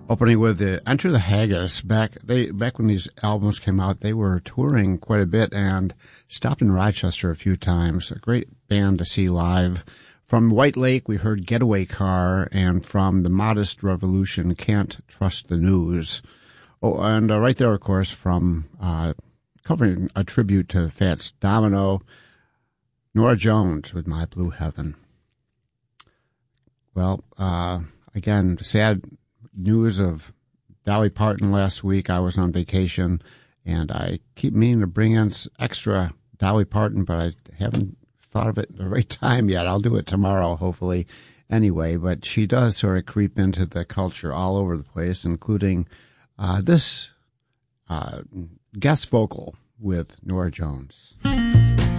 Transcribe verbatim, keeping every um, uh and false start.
Opening with the Enter the Haggis. Back they back when these albums came out, they were touring quite a bit and stopped in Rochester a few times. A great band to see live. From White Lake, we heard Getaway Car, and from The Modest Revolution, Can't Trust the News. Oh, and uh, right there, of course, from uh, covering a tribute to Fats Domino, Norah Jones with My Blue Heaven. Well, uh, again, sad news of Dolly Parton last week. I was on vacation, and I keep meaning to bring in extra Dolly Parton, but I haven't thought of it at the right time yet. I'll do it tomorrow, hopefully, anyway. But she does sort of creep into the culture all over the place, including uh, this uh, guest vocal with Norah Jones.